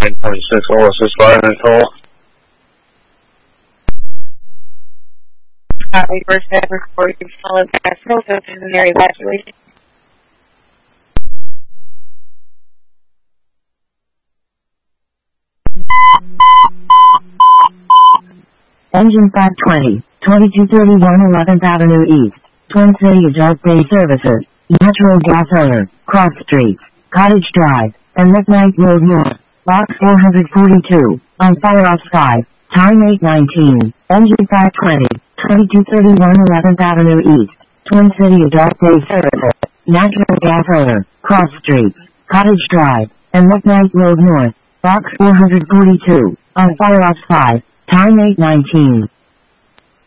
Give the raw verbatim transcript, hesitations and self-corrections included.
eight forty-six, all assist fire and call. Copy, first ever for you, follow gas, no secondary evacuation. Engine five twenty, twenty-two thirty-one eleventh Avenue East, Twin City Adult Day Services, Natural Gas Owner, Cross Street, Cottage Drive, and McKnight Road North, Box four forty-two, on Fire Off five, time eight nineteen, Engine five twenty, twenty-two thirty-one eleventh Avenue East, Twin City Adult Day Services, Natural Gas Owner, Cross Street, Cottage Drive, and McKnight Road North, Box four forty-two, on Fire Off five, time eight nineteen.